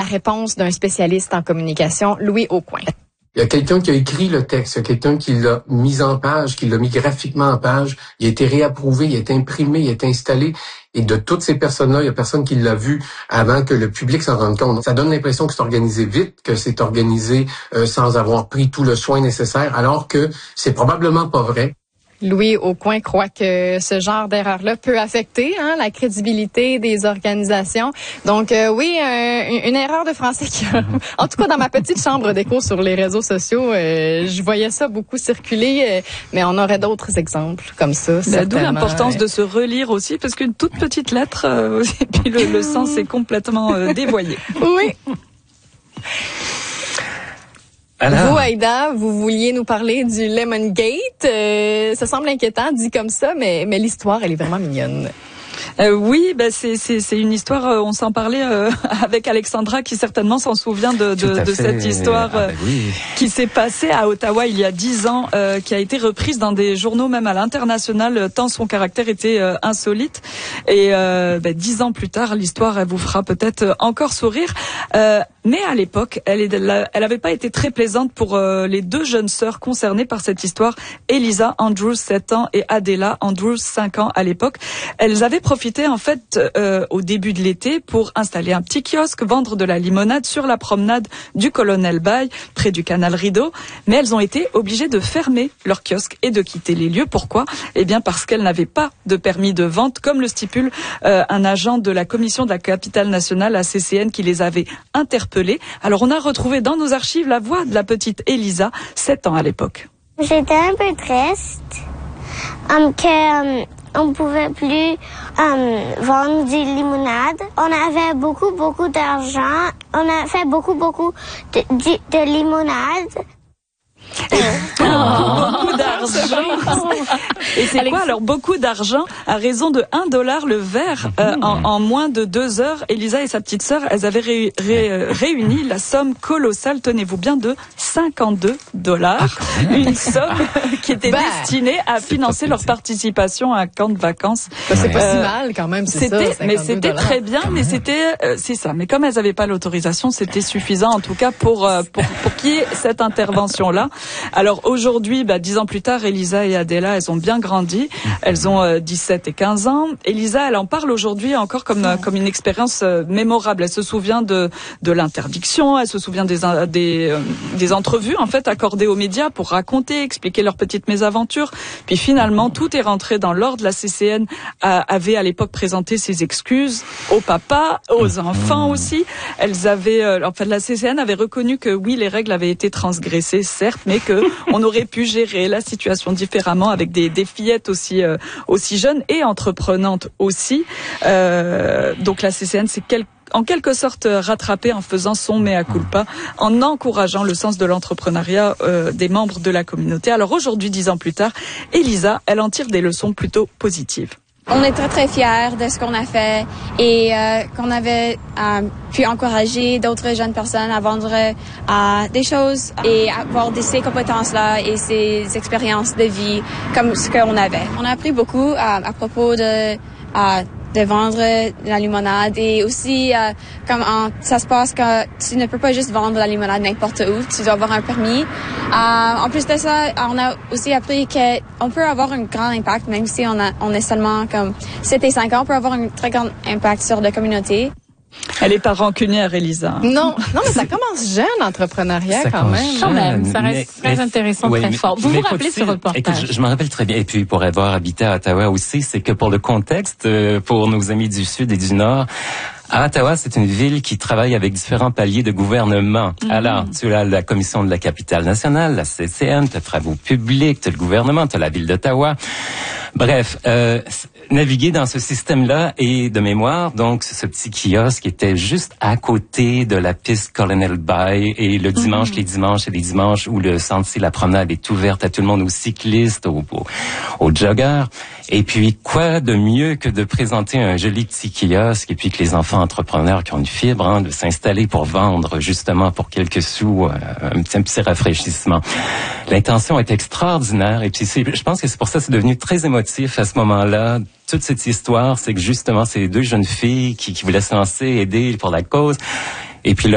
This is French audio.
réponse d'un spécialiste en communication, Louis Aucoin. Il y a quelqu'un qui a écrit le texte, il y a quelqu'un qui l'a mis en page, qui l'a mis graphiquement en page, il a été réapprouvé, il a été imprimé, il a été installé. Et de toutes ces personnes-là, il y a personne qui l'a vu avant que le public s'en rende compte. Ça donne l'impression que c'est organisé vite, que c'est organisé sans avoir pris tout le soin nécessaire, alors que c'est probablement pas vrai. Louis Aucoin croit que ce genre d'erreur-là peut affecter la crédibilité des organisations. Donc oui, une erreur de français qui a... En tout cas, dans ma petite chambre d'écho sur les réseaux sociaux, je voyais ça beaucoup circuler, mais on aurait d'autres exemples comme ça. D'où l'importance de se relire aussi, parce qu'une toute petite lettre, et puis le sens est complètement dévoyé. Oui. Alors, vous, Aïda, vous vouliez nous parler du Lemon Gate. Ça semble inquiétant, dit comme ça, mais l'histoire, elle est vraiment mignonne. Oui, c'est une histoire. On s'en parlait avec Alexandra, qui certainement s'en souvient de cette histoire qui s'est passée à Ottawa il y a 10 ans, qui a été reprise dans des journaux même à l'international, tant son caractère était insolite. Et 10 ans plus tard, l'histoire, elle vous fera peut-être encore sourire. Mais à l'époque, elle avait pas été très plaisante pour les deux jeunes sœurs concernées par cette histoire, Elisa Andrews, 7 ans, et Adela Andrews, 5 ans à l'époque. Elles avaient profité en fait au début de l'été pour installer un petit kiosque, vendre de la limonade sur la promenade du Colonel Bay, près du canal Rideau. Mais elles ont été obligées de fermer leur kiosque et de quitter les lieux. Pourquoi ? Eh bien parce qu'elles n'avaient pas de permis de vente, comme le stipule un agent de la commission de la capitale nationale, la CCN, qui les avait interpellées. Alors on a retrouvé dans nos archives la voix de la petite Elisa, 7 ans à l'époque. J'étais un peu triste on pouvait plus vendre du limonade. On avait beaucoup d'argent. On a fait beaucoup de limonade. Beaucoup d'argent. Et c'est quoi alors beaucoup d'argent? À raison de $1 le verre en moins de 2 heures. Elisa et sa petite sœur, elles avaient réuni la somme colossale, tenez-vous bien, de $52. Une somme qui était destinée à financer leur participation à un camp de vacances. C'est pas si mal quand même, c'est ça. Mais c'était très bien, mais c'est ça. Mais comme elles n'avaient pas l'autorisation, c'était suffisant en tout cas pour qu'il y ait cette intervention-là. Alors aujourd'hui, 10 ans plus tard, Elisa et Adela, elles ont bien grandi. Elles ont 17 et 15 ans. Elisa, elle en parle aujourd'hui encore comme une expérience mémorable. Elle se souvient de l'interdiction, elle se souvient des entrevues en fait accordées aux médias pour raconter, expliquer leurs petites mésaventures. Puis finalement, tout est rentré dans l'ordre. La CCN avait à l'époque présenté ses excuses au papa, aux enfants aussi. Elles avaient, la CCN avait reconnu que oui, les règles avaient été transgressées, certes, mais que on aurait pu gérer la situation différemment avec des fillettes aussi jeunes et entreprenantes aussi. Donc la CCN s'est en quelque sorte rattrapée en faisant son mea culpa, en encourageant le sens de l'entrepreneuriat des membres de la communauté. Alors aujourd'hui, 10 ans plus tard, Elisa, elle en tire des leçons plutôt positives. On est très, très fiers de ce qu'on a fait et qu'on avait pu encourager d'autres jeunes personnes à vendre des choses et avoir ces compétences-là et ces expériences de vie comme ce qu'on avait. On a appris beaucoup à propos de vendre de la limonade et aussi comment ça se passe quand tu ne peux pas juste vendre de la limonade n'importe où, tu dois avoir un permis. En plus de ça, on a aussi appris qu'on peut avoir un grand impact, même si on est seulement comme 7 et 5 ans, on peut avoir un très grand impact sur la communauté. Elle est pas rancunière, Elisa. Non, mais ça commence jeune, l'entrepreneuriat, ça quand même. Quand même, ça reste très intéressant, très fort. Vous vous rappelez ce reportage? Écoute, je me rappelle très bien. Et puis, pour avoir habité à Ottawa aussi, c'est que pour le contexte, pour nos amis du Sud et du Nord, à Ottawa, c'est une ville qui travaille avec différents paliers de gouvernement. Alors, tu as la Commission de la capitale nationale, la CCN, tu as Travaux publics, tu as le gouvernement, tu as la ville d'Ottawa. Bref, naviguer dans ce système-là et de mémoire, donc ce petit kiosque était juste à côté de la piste Colonel Bay et le dimanche, les dimanches où le sentier, la promenade est ouverte à tout le monde, aux cyclistes, aux joggeurs. Et puis, quoi de mieux que de présenter un joli petit kiosque et puis que les enfants entrepreneurs qui ont une fibre, de s'installer pour vendre justement pour quelques sous, un petit rafraîchissement. L'intention est extraordinaire et puis je pense que c'est pour ça que c'est devenu très émotif à ce moment-là. Toute cette histoire, c'est que justement, c'est 2 jeunes filles qui voulaient se lancer, aider pour la cause. Et puis là,